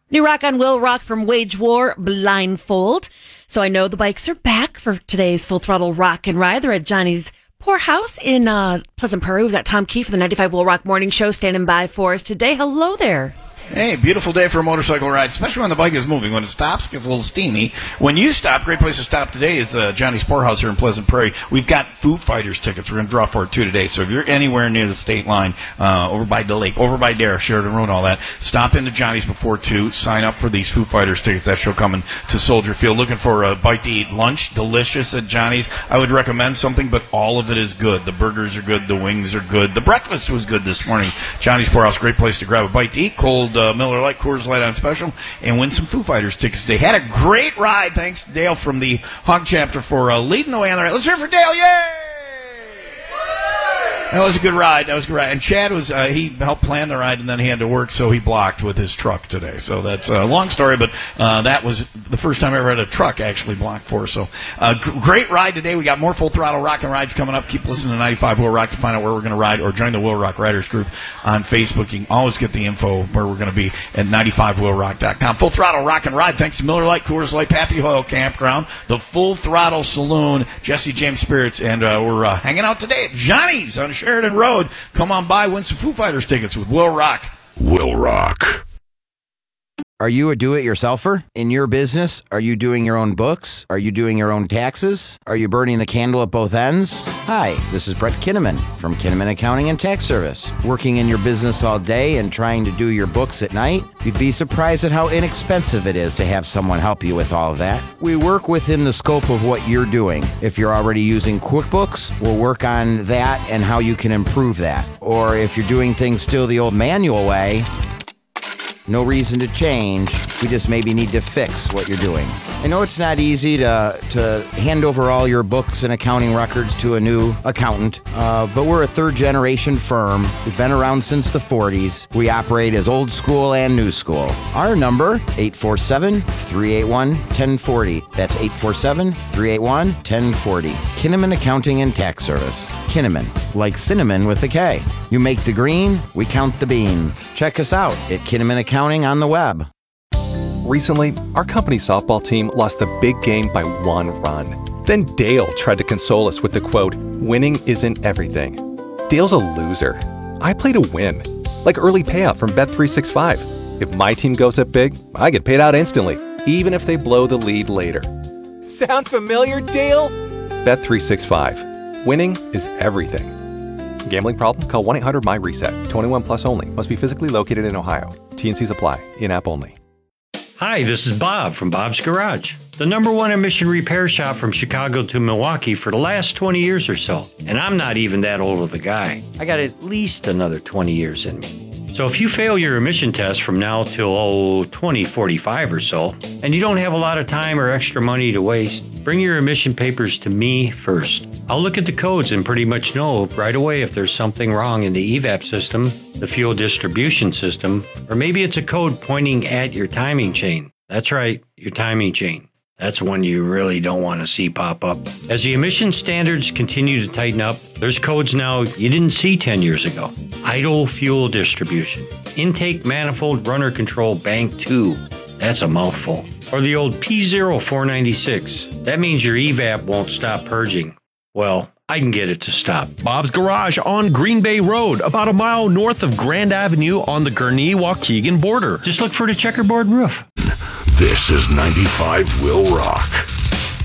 New rock on Will Rock from Wage War, Blindfold. So I know the bikes are back for today's Full Throttle Rock and Ride. They're at Johnny's Poorhouse in Pleasant Prairie. We've got Tom Keefe for the 95 Will Rock Morning Show standing by for us today. Hello there. Hey, beautiful day for a motorcycle ride, especially when the bike is moving. When it stops, it gets a little steamy. When you stop, great place to stop today is Johnny's Poorhouse here in Pleasant Prairie. We've got Foo Fighters tickets. We're going to draw for it, too, today. So if you're anywhere near the state line, over by the lake, over by Dare, Sheridan Road, all that, stop into Johnny's before 2. Sign up for these Foo Fighters tickets. That show coming to Soldier Field. Looking for a bite to eat lunch. Delicious at Johnny's. I would recommend something, but all of it is good. The burgers are good. The wings are good. The breakfast was good this morning. Johnny's Poorhouse, great place to grab a bite to eat. Cold Miller Lite, Coors Light on special, and win some Foo Fighters tickets today. Had a great ride. Thanks to Dale from the Hog Chapter for leading the way on the ride. Let's hear it for Dale. Yay! That was a good ride. And Chad was he helped plan the ride, and then he had to work, so he blocked with his truck today. So that's a long story, but that was the first time I ever had a truck actually blocked for. So great ride today. We got more Full Throttle Rock and Rides coming up. Keep listening to 95 Will Rock to find out where we're going to ride, or join the Will Rock Riders group on Facebook. You can always get the info where we're going to be at 95willrock.com. Full Throttle Rock and Ride. Thanks to Miller Lite, Coors Light, Pappy Hoyle Campground, the Full Throttle Saloon, Jesse James Spirits, and we're hanging out today at Johnny's on Sheridan Road. Come on by, win some Foo Fighters tickets with Will Rock. Will Rock. Are you a do-it-yourselfer in your business? Are you doing your own books? Are you doing your own taxes? Are you burning the candle at both ends? Hi, this is Brett Kinnaman from Kinnaman Accounting and Tax Service. Working in your business all day and trying to do your books at night? You'd be surprised at how inexpensive it is to have someone help you with all of that. We work within the scope of what you're doing. If you're already using QuickBooks, we'll work on that and how you can improve that. Or if you're doing things still the old manual way, no reason to change. We just maybe need to fix what you're doing. I know it's not easy to hand over all your books and accounting records to a new accountant, but we're a third-generation firm. We've been around since the 40s. We operate as old school and new school. Our number, 847-381-1040. That's 847-381-1040. Kinnaman Accounting and Tax Service. Kinnaman, like cinnamon with a K. You make the green, we count the beans. Check us out at Kinnaman Accounting on the web. Recently, our company softball team lost the big game by 1 run. Then Dale tried to console us with the quote, "Winning isn't everything." Dale's a loser. I play to win, like early payout from Bet365. If my team goes up big, I get paid out instantly, even if they blow the lead later. Sound familiar, Dale? Bet365. Winning is everything. Gambling problem? Call 1-800-MY-RESET. 21 plus only. Must be physically located in Ohio. T&Cs apply. In-app only. Hi, this is Bob from Bob's Garage, the #1 emission repair shop from Chicago to Milwaukee for the last 20 years or so. And I'm not even that old of a guy. I got at least another 20 years in me. So if you fail your emission test from now till 2045 or so, and you don't have a lot of time or extra money to waste, bring your emission papers to me first. I'll look at the codes and pretty much know right away if there's something wrong in the EVAP system, the fuel distribution system, or maybe it's a code pointing at your timing chain. That's right, your timing chain. That's one you really don't want to see pop up. As the emission standards continue to tighten up, there's codes now you didn't see 10 years ago. Idle fuel distribution. Intake manifold runner control bank 2. That's a mouthful. Or the old P0496. That means your EVAP won't stop purging. Well, I can get it to stop. Bob's Garage on Green Bay Road, about a mile north of Grand Avenue on the Gurnee-Waukegan border. Just look for the checkerboard roof. This is 95 Will Rock.